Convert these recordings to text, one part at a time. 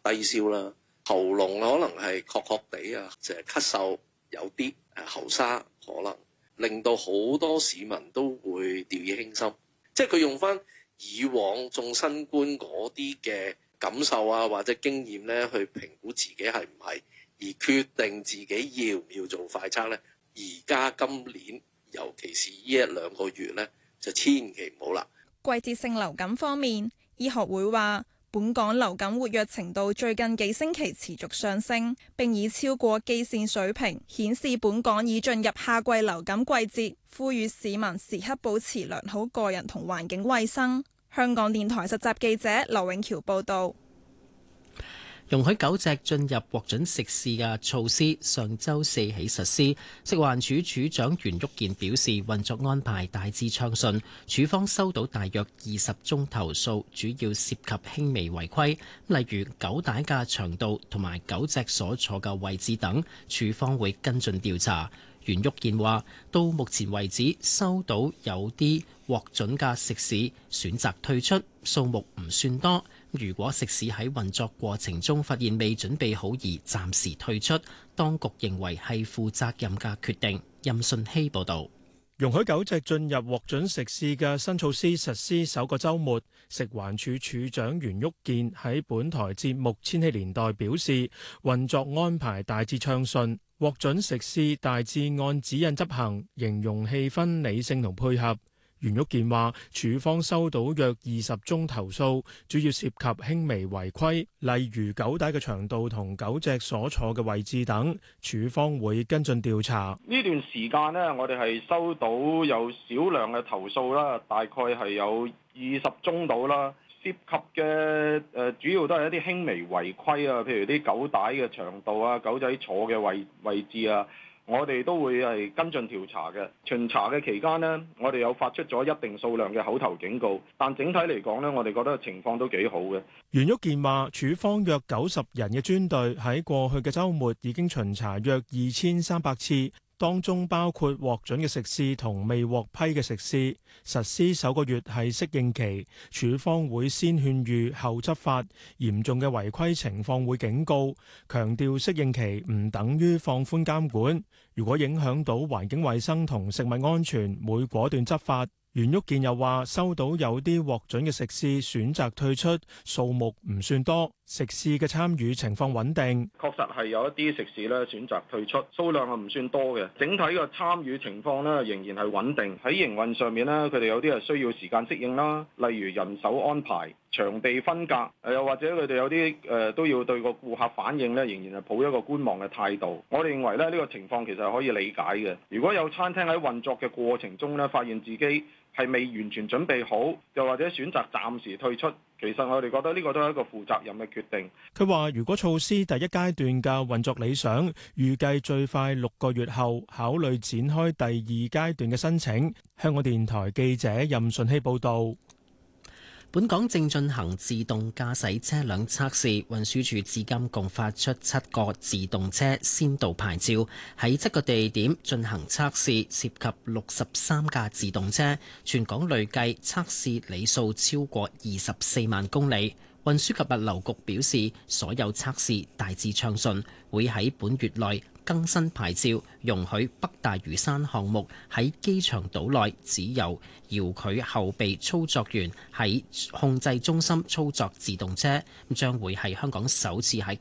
燒啦，喉嚨可能係確確地啊，就係咳嗽，有啲喉沙，可能令到好多市民都會掉以輕心。即係佢用翻以往中新冠嗰啲嘅感受啊，或者經驗咧，去評估自己係唔係，而決定自己要唔要做快測咧。而家今年，尤其是呢一兩個月咧，就千祈唔好啦。 季節性流感方面，醫學會話，本港流感活躍程度最近幾星期持續上升，並已超過基線水平，顯示本港已進入夏季流感季節，呼籲市民時刻保持良好個人同環境衛生。香港電台實習記者劉永橋報導。 容許狗隻進入獲准食肆嘅措施上週四起實施。食環署署長袁旭健表示，運作安排大致暢順，署方收到大約20宗投訴，主要涉及輕微違規，例如狗帶嘅長度同埋狗隻所坐嘅位置等，署方會跟進調查。袁旭健話，到目前為止收到有啲獲准嘅食肆選擇退出，數目唔算多。如果食肆喺運作過程中發現未準備好而暫時退出，當局認為係負責任嘅決定。任信希報導。 容許狗隻進入獲准食肆嘅新措施實施首個週末，食環署署長袁旭健喺本台節目《千禧年代》表示，運作安排大致暢順，獲准食肆大致按指引執行，形容氣氛理性同配合。袁旭健話，署方收到約20宗投訴，主要涉及輕微違規，例如狗帶嘅長度同狗隻所坐嘅位置等，署方會跟進調查。 呢段時間呢，我哋係收到有少量嘅投訴啦，大概係有20宗到啦，涉及嘅主要都係一啲輕微違規啊，譬如啲狗帶嘅長度啊，狗仔坐嘅位置啊。我哋都會係跟進調查嘅。巡查嘅期間呢，我哋有發出咗一定數量嘅口頭警告，但整體嚟講呢，我哋覺得情況都幾好嘅。 袁旭健話，署方約90人嘅專隊喺過去嘅週末已經巡查約2300次。當中包括獲准嘅食肆同未獲批嘅食肆。實施首個月係適應期，署方會先勸喻後執法，嚴重嘅違規情況會警告，強調適應期唔等於放寬監管，如果影響到環境衛生同食物安全，會果斷執法。袁旭健又話，收到有啲獲准嘅食肆選擇退出，數目唔算多，食肆嘅參與情況穩定。 確實係有一啲食肆咧選擇退出，數量係唔算多嘅，整體嘅參與情況咧仍然係穩定。喺營運上面咧，佢哋有啲係需要時間適應啦，例如人手安排、場地分隔，又或者佢哋有啲都要對個顧客反應咧，仍然係抱一個觀望嘅態度。我哋認為咧呢個情況其實係可以理解嘅。如果有餐廳喺運作嘅過程中咧，發現自己係未完全準備好，又或者選擇暫時退出，其實我哋覺得呢個都係一個負責任嘅決定。 佢話，如果措施第一階段嘅運作理想，預計最快6個月後考慮展開第二階段嘅申請。香港電台記者任順希報導。 本港正進行自動駕駛車輛測試，運輸署至今共發出7個自動車先導牌照，喺7個地點進行測試，涉及63架自動車，全港累計測試里數超過24萬公里。運輸及物流局表示，所有測試大致暢順，會喺本月內更新牌照，容許北大嶼山項目喺機場島內只有遙距後備操作員喺控制中心操作自動車，將會係香港首次喺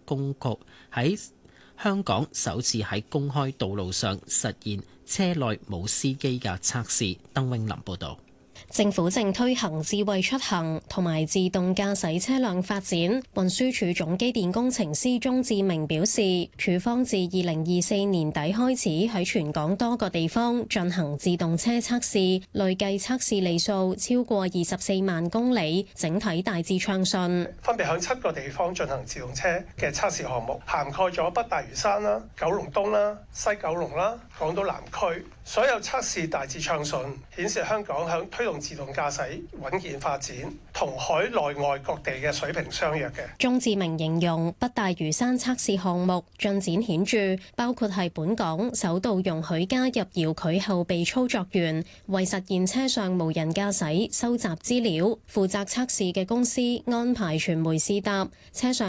公開道路上實現車內冇司機嘅測試。鄧永林報導。 政府正推行智慧出行同埋自動駕駛車輛發展。運輸署總機電工程師鍾志明表示，署方自2024年底開始喺全港多個地方進行自動車測試，累計測試里數超過24萬公里，整體大致暢順。 分別喺7個地方進行自動車嘅測試項目，涵蓋咗北大嶼山啦、九龍東啦、西九龍啦、港島南區。所有測試大致暢順，顯示香港喺推動自動駕駛穩健發展，同海內外各地嘅水平相若嘅。 鍾志明形容北大嶼山測試項目進展顯著，包括係本港首度容許加入遙距後備操作員，為實現車上無人駕駛收集資料。負責測試嘅公司安排傳媒試搭車上